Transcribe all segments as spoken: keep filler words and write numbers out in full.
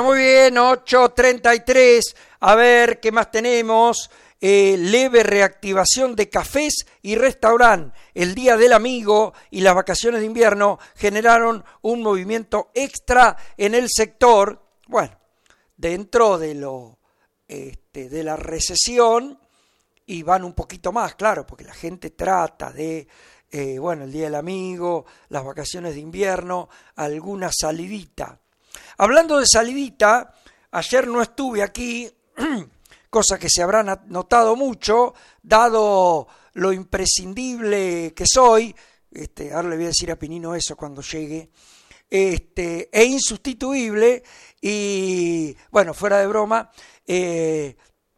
Muy bien, ocho treinta y tres. A ver, ¿qué más tenemos? Eh, leve reactivación de cafés y restaurante. El Día del Amigo y las vacaciones de invierno generaron un movimiento extra en el sector. Bueno, dentro de lo este, de la recesión, y van un poquito más, claro, porque la gente trata de, eh, bueno, el Día del Amigo, las vacaciones de invierno, alguna salidita. Hablando de salidita, ayer no estuve aquí, cosa que se habrá notado mucho, dado lo imprescindible que soy, este, ahora le voy a decir a Pinino eso cuando llegue, este, e insustituible, y bueno, fuera de broma, eh,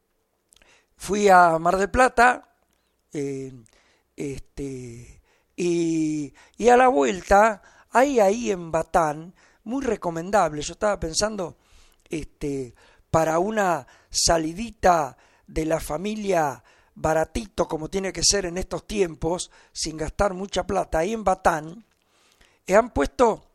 fui a Mar del Plata, eh, este, y, y a la vuelta, hay ahí en Batán, muy recomendable. Yo estaba pensando, este, para una salidita de la familia baratito, como tiene que ser en estos tiempos, sin gastar mucha plata, ahí en Batán, eh, han puesto,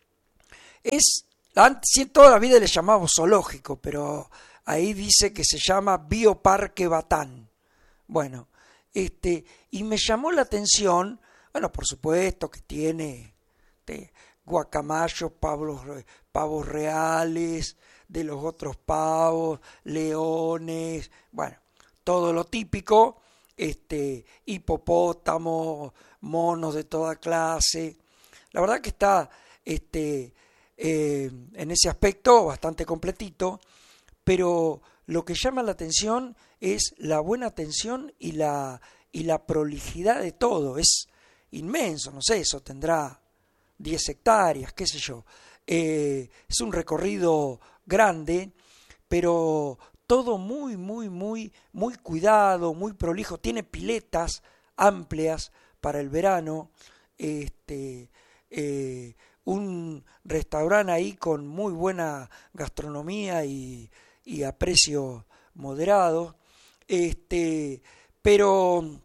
es, sí, toda la vida le llamamos zoológico, pero ahí dice que se llama Bioparque Batán. Bueno, este, y me llamó la atención, bueno, por supuesto que tiene este, guacamayos, pavos, pavos reales, de los otros pavos, leones, bueno, todo lo típico, este, hipopótamos, monos de toda clase. La verdad que está este, eh, en ese aspecto bastante completito, pero lo que llama la atención es la buena atención y la, y la prolijidad de todo. Es inmenso, no sé, eso tendrá diez hectáreas, qué sé yo. Eh, es un recorrido grande, pero todo muy, muy, muy, muy cuidado, muy prolijo. Tiene piletas amplias para el verano, este, eh, un restaurante ahí con muy buena gastronomía y, y a precio moderado, este, pero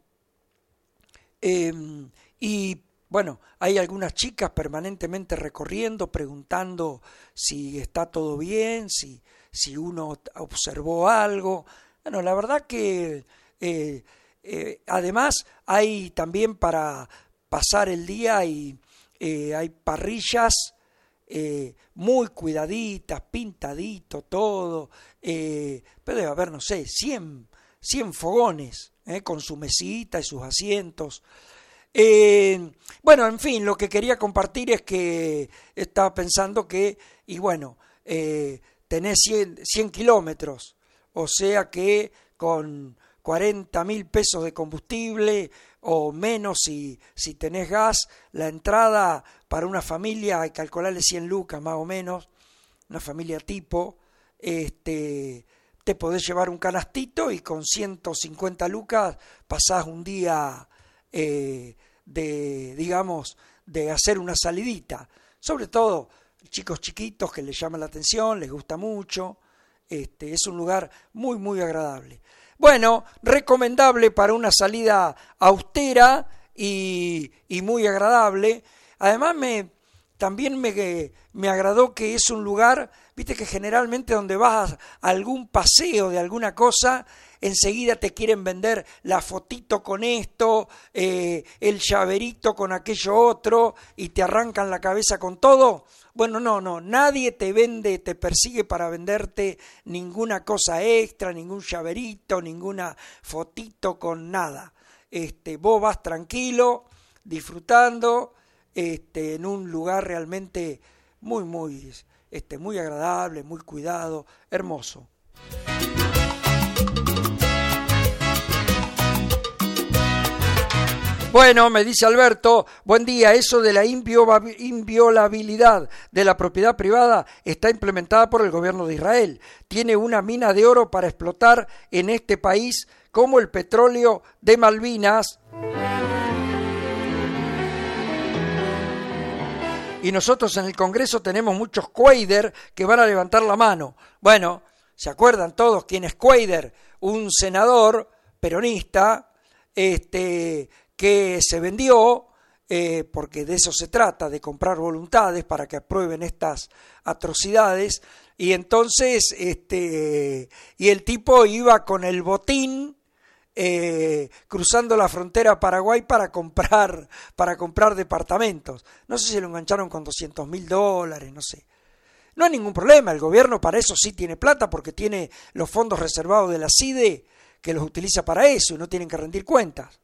eh, y bueno, hay algunas chicas permanentemente recorriendo, preguntando si está todo bien, si, si uno observó algo. Bueno, la verdad que eh, eh, además hay también para pasar el día y eh, hay parrillas eh, muy cuidaditas, pintadito todo, eh, pero debe haber, no sé, cien, cien fogones eh, con su mesita y sus asientos. Eh, bueno, en fin, lo que quería compartir es que estaba pensando que, y bueno, eh, tenés cien, cien kilómetros, o sea que con cuarenta mil pesos de combustible o menos si, si tenés gas, la entrada para una familia, hay que calcularle cien lucas más o menos, una familia tipo, este, te podés llevar un canastito y con ciento cincuenta lucas pasás un día eh, de, digamos, de hacer una salidita, sobre todo chicos chiquitos que les llama la atención, les gusta mucho, este, es un lugar muy muy agradable. Bueno, recomendable para una salida austera y, y muy agradable. Además me también me, me agradó que es un lugar, viste que generalmente donde vas a algún paseo de alguna cosa, enseguida te quieren vender la fotito con esto, eh, el llaverito con aquello otro, y te arrancan la cabeza con todo. Bueno, no, no, nadie te vende, te persigue para venderte ninguna cosa extra, ningún llaverito, ninguna fotito con nada. Este, vos vas tranquilo, disfrutando, este, en un lugar realmente muy, muy, este, muy agradable, muy cuidado, hermoso. Bueno, me dice Alberto, buen día, eso de la inviolabilidad de la propiedad privada está implementada por el gobierno de Israel. Tiene una mina de oro para explotar en este país como el petróleo de Malvinas. Y nosotros en el Congreso tenemos muchos Cuader que van a levantar la mano. Bueno, ¿se acuerdan todos quién es Cuader? Un senador peronista, este... que se vendió, eh, porque de eso se trata, de comprar voluntades para que aprueben estas atrocidades, Y entonces, este, y el tipo iba con el botín eh, cruzando la frontera a Paraguay para comprar, para comprar departamentos. No sé si lo engancharon con doscientos mil dólares, no sé. No hay ningún problema, el gobierno para eso sí tiene plata porque tiene los fondos reservados de la C I D E que los utiliza para eso y no tienen que rendir cuentas.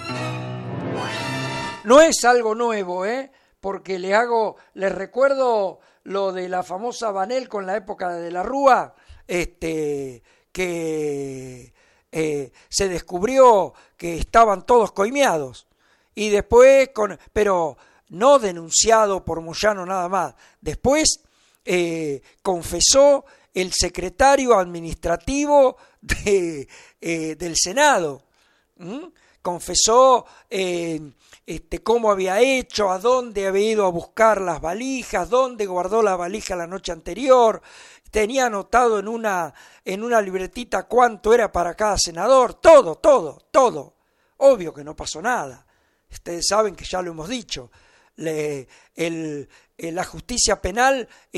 No es algo nuevo, ¿eh? Porque le hago, les recuerdo lo de la famosa Banel con la época de la Rúa, este, que eh, se descubrió que estaban todos coimeados y después, con, pero no denunciado por Moyano nada más, después eh, confesó el secretario administrativo de, eh, del Senado, ¿Mm? confesó eh, este, cómo había hecho, a dónde había ido a buscar las valijas, dónde guardó la valija la noche anterior, tenía anotado en una, en una libretita cuánto era para cada senador, todo, todo, todo. Obvio que no pasó nada. Ustedes saben que ya lo hemos dicho, Le, el, la justicia penal